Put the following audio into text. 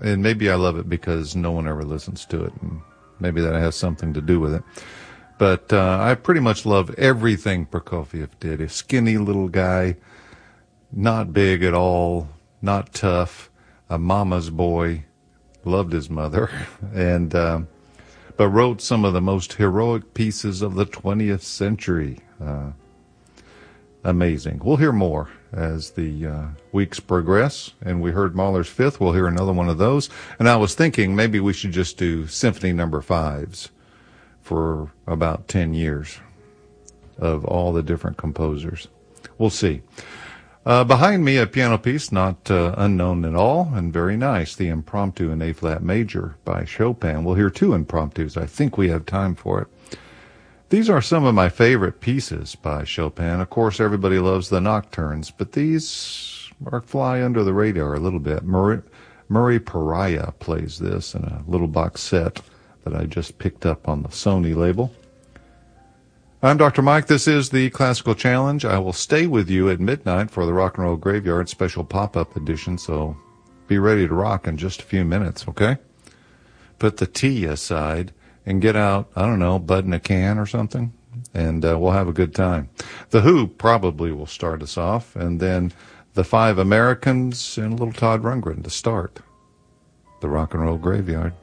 And maybe I love it because no one ever listens to it, and maybe that has something to do with it. But I pretty much love everything Prokofiev did. A skinny little guy, not big at all, not tough, a mama's boy, loved his mother, and but wrote some of the most heroic pieces of the 20th century. Amazing. We'll hear more as the weeks progress, and we heard Mahler's Fifth. We'll hear another one of those. And I was thinking maybe we should just do Symphony Number 5s for about 10 years of all the different composers. We'll see. Behind me, a piano piece not unknown at all and very nice, the Impromptu in A-flat major by Chopin. We'll hear two impromptus. I think we have time for it. These are some of my favorite pieces by Chopin. Of course, everybody loves the nocturnes, but these fly under the radar a little bit. Murray Pariah plays this in a little box set that I just picked up on the Sony label. I'm Dr. Mike. This is the Classical Challenge. I will stay with you at midnight for the Rock and Roll Graveyard special pop-up edition, so be ready to rock in just a few minutes, okay? Put the tea aside and get out, I don't know, Bud in a can or something, and we'll have a good time. The Who probably will start us off, and then the Five Americans and a little Todd Rundgren to start the Rock and Roll Graveyard.